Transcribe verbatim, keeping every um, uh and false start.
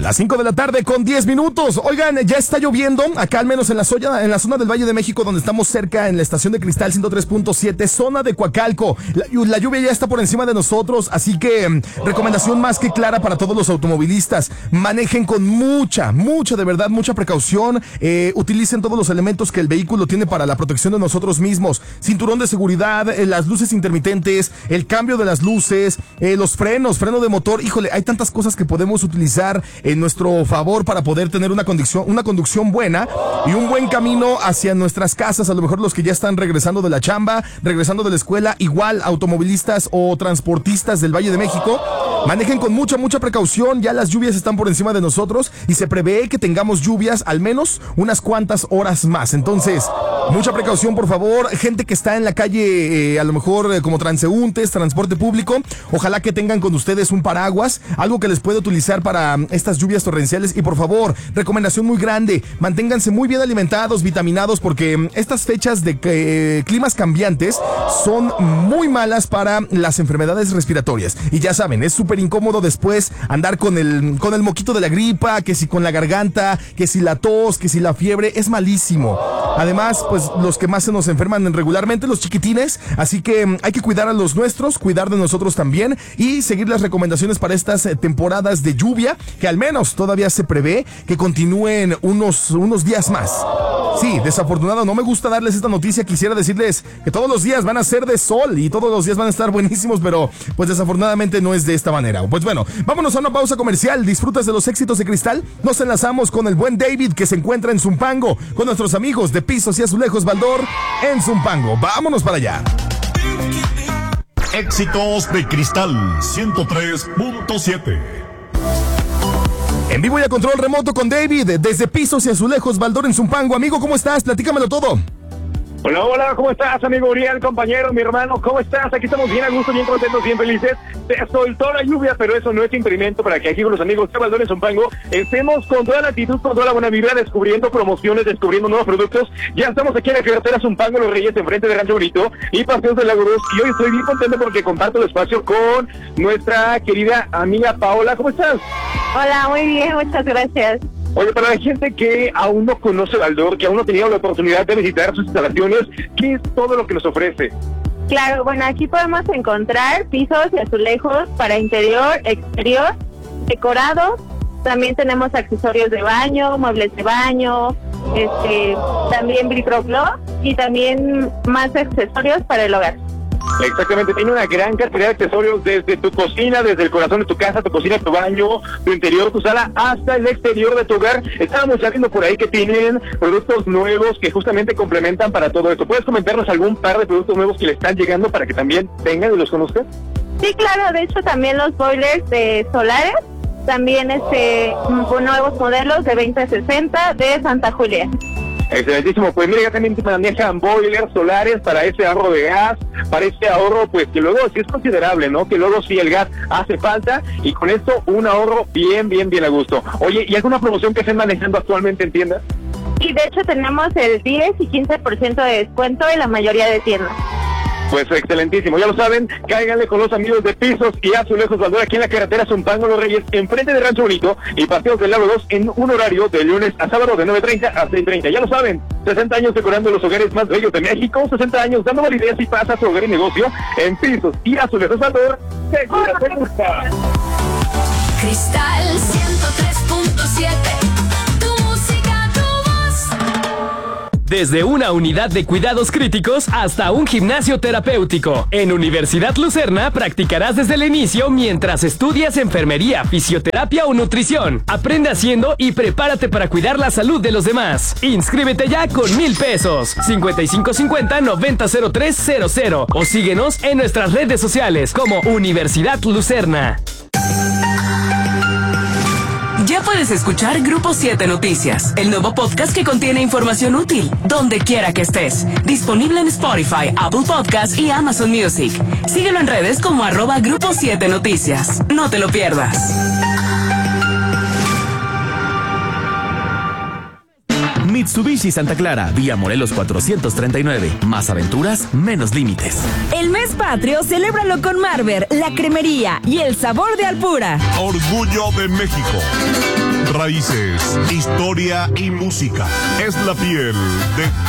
Las cinco de la tarde con diez minutos. Oigan, ya está lloviendo, acá al menos en la, zona, en la zona del Valle de México, donde estamos cerca, en la estación de Cristal ciento tres punto siete, zona de Coacalco. La, la lluvia ya está por encima de nosotros, así que recomendación más que clara para todos los automovilistas. Manejen con mucha, mucha, de verdad, mucha precaución. Eh, utilicen todos los elementos que el vehículo tiene para la protección de nosotros mismos. Cinturón de seguridad, eh, las luces intermitentes, el cambio de las luces, eh, los frenos, freno de motor. Híjole, hay tantas cosas que podemos utilizar en nuestro favor para poder tener una conducción, una conducción buena y un buen camino hacia nuestras casas. A lo mejor los que ya están regresando de la chamba, regresando de la escuela, igual automovilistas o transportistas del Valle de México, manejen con mucha, mucha precaución. Ya las lluvias están por encima de nosotros y se prevé que tengamos lluvias al menos unas cuantas horas más. Entonces, mucha precaución, por favor. Gente que está en la calle, eh, a lo mejor eh, como transeúntes, transporte público, ojalá que tengan con ustedes un paraguas, algo que les pueda utilizar para um, estas lluvias torrenciales. Y por favor, recomendación muy grande, manténganse muy bien alimentados, vitaminados, porque um, estas fechas de eh, climas cambiantes son muy malas para las enfermedades respiratorias. Y ya saben, es súper incómodo después andar con el, con el moquito de la gripa, que si con la garganta, que si la tos, que si la fiebre, es malísimo. Además, pues los que más se nos enferman regularmente, los chiquitines, así que um, hay que cuidar a los nuestros, cuidar de nosotros también y seguir las recomendaciones para estas eh, temporadas de lluvia, que al menos todavía se prevé que continúen unos, unos días más. Sí, desafortunado, no me gusta darles esta noticia, quisiera decirles que todos los días van a ser de sol y todos los días van a estar buenísimos, pero pues desafortunadamente no es de esta manera. Pues bueno, vámonos a una pausa comercial. ¿Disfrutas de los éxitos de Cristal? Nos enlazamos con el buen David, que se encuentra en Zumpango, con nuestros amigos de Pisos y Azulejos Baldor en Zumpango. Vámonos para allá. Éxitos de Cristal ciento tres punto siete. En vivo y a control remoto con David, desde Pisos y Azulejos Baldor en Zumpango. Amigo, ¿cómo estás? Platícamelo todo. Hola, hola, ¿cómo estás, amigo Uriel, compañero, mi hermano? ¿Cómo estás? Aquí estamos bien a gusto, bien contentos, bien felices. Se soltó la lluvia, pero eso no es impedimento para que aquí con los amigos de Baldor en Zumpango estemos con toda la actitud, con toda la buena vibra, descubriendo promociones, descubriendo nuevos productos. Ya estamos aquí en la carretera Zumpango, Los Reyes, enfrente de Rancho Bonito y Paseos del Lago Dos. Y hoy estoy bien contento porque comparto el espacio con nuestra querida amiga Paola. ¿Cómo estás? Hola, muy bien, muchas gracias. Oye, para la gente que aún no conoce Baldor, que aún no ha tenido la oportunidad de visitar sus instalaciones, ¿qué es todo lo que nos ofrece? Claro, bueno, aquí podemos encontrar pisos y azulejos para interior, exterior, decorados. También tenemos accesorios de baño, muebles de baño, este, también Bricroclo y también más accesorios para el hogar. Exactamente, tiene una gran cantidad de accesorios desde tu cocina, desde el corazón de tu casa, tu cocina, tu baño, tu interior, tu sala, hasta el exterior de tu hogar. Estábamos ya viendo por ahí que tienen productos nuevos que justamente complementan para todo esto. ¿Puedes comentarnos algún par de productos nuevos que le están llegando para que también tengan y los conozcan? Sí, claro, de hecho también los boilers de solares, también este con nuevos modelos de veinte sesenta de Santa Julia. Excelentísimo, pues mira, ya también te manejan boilers solares para ese ahorro de gas, para ese ahorro, pues que luego sí es considerable, ¿no? Que luego sí el gas hace falta y con esto un ahorro bien, bien, bien a gusto. Oye, ¿y alguna promoción que estén manejando actualmente en tiendas? Y de hecho tenemos el diez y quince por ciento de descuento en la mayoría de tiendas. Pues excelentísimo, ya lo saben, cáiganle con los amigos de Pisos y Azulejos Baldor aquí en la carretera Zumpango Los Reyes, enfrente de Rancho Bonito y Paseos del Lago Dos en un horario de lunes a sábado de nueve treinta a seis treinta. Ya lo saben, sesenta años decorando los hogares más bellos de México, sesenta años dando validez y paz a su hogar y negocio en Pisos y Azulejos Baldor. Segura te gusta. Cristal ciento tres punto siete. Desde una unidad de cuidados críticos hasta un gimnasio terapéutico. En Universidad Lucerna practicarás desde el inicio mientras estudias enfermería, fisioterapia o nutrición. Aprende haciendo y prepárate para cuidar la salud de los demás. Inscríbete ya con mil pesos. cincuenta y cinco cincuenta noventa cero tres cero cero o síguenos en nuestras redes sociales como Universidad Lucerna. Ya puedes escuchar Grupo siete Noticias, el nuevo podcast que contiene información útil, donde quiera que estés. Disponible en Spotify, Apple Podcasts y Amazon Music. Síguelo en redes como arroba Grupo siete Noticias. No te lo pierdas. Mitsubishi Santa Clara, vía Morelos cuatrocientos treinta y nueve. Más aventuras, menos límites. El mes patrio, celébralo con Marber, la cremería y el sabor de Alpura. Orgullo de México. raíces, historia y música. Es la piel de